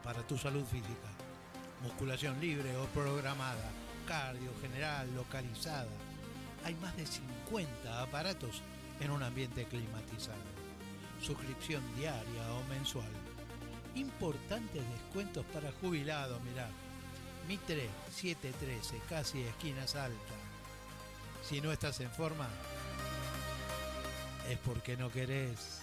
para tu salud física. Musculación libre o programada, cardio general, localizada. Hay más de 50 aparatos en un ambiente climatizado. Suscripción diaria o mensual. Importantes descuentos para jubilados, mirá. Mitre 713, casi esquina Salta. Si no estás en forma, es porque no querés.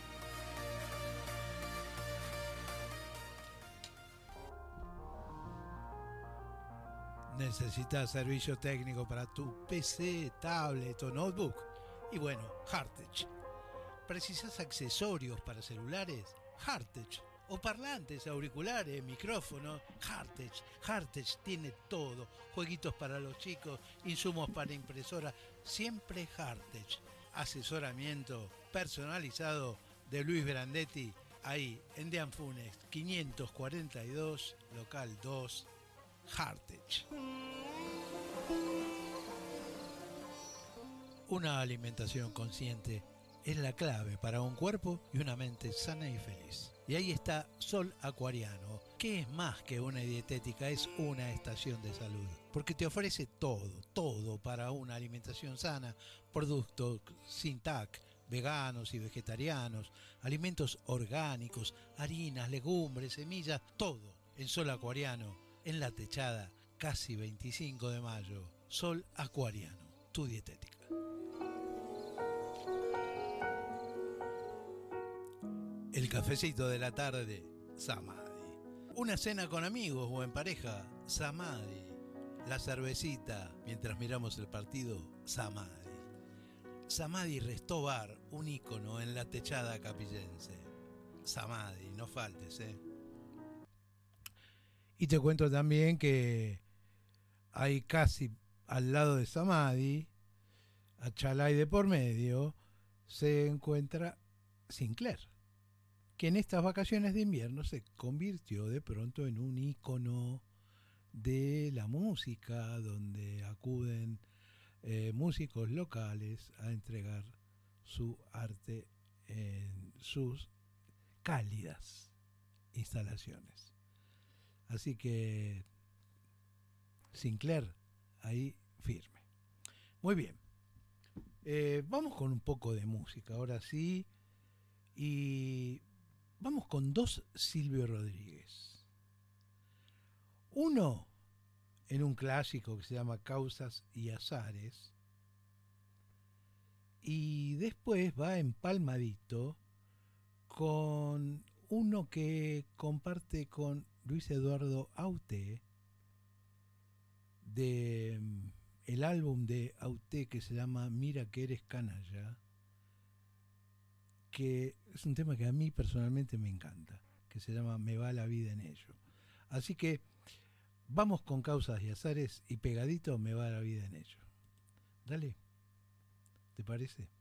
Necesitas servicio técnico para tu PC, tablet o notebook. Y bueno, Hardtech. ¿Precisas accesorios para celulares? Hardtech. O parlantes, auriculares, micrófonos. Hardtech. Hardtech tiene todo. Jueguitos para los chicos, insumos para impresora. Siempre Hardtech. Asesoramiento personalizado de Luis Brandetti. Ahí, en Dean Funes, 542, local 2, Hardtech. Una alimentación consciente es la clave para un cuerpo y una mente sana y feliz. Y ahí está Sol Acuariano, que es más que una dietética, es una estación de salud. Porque te ofrece todo para una alimentación sana, productos sin TAC, veganos y vegetarianos, alimentos orgánicos, harinas, legumbres, semillas, todo en Sol Acuariano, en La Techada, casi 25 de mayo. Sol Acuariano, tu dietética. El cafecito de la tarde, Samadhi. Una cena con amigos o en pareja, Samadhi. La cervecita mientras miramos el partido, Samadhi. Samadhi Resto Bar, un ícono en La Techada capillense. Samadhi, no faltes, ¿eh? Y te cuento también que hay casi al lado de Samadhi, a Chalay de por medio, se encuentra Sinclair, que en estas vacaciones de invierno se convirtió de pronto en un ícono de la música, donde acuden músicos locales a entregar su arte en sus cálidas instalaciones. Así que Sinclair ahí firme. Muy bien, vamos con un poco de música ahora sí, y vamos con dos Silvio Rodríguez. Uno en un clásico que se llama Causas y Azares, y después va empalmadito con uno que comparte con Luis Eduardo Aute, de el álbum de Aute que se llama Mira que eres canalla, que es un tema que a mí personalmente me encanta, que se llama Me va la vida en ello. Así que vamos con Causas y Azares y pegadito Me va la vida en ello. Dale, ¿te parece?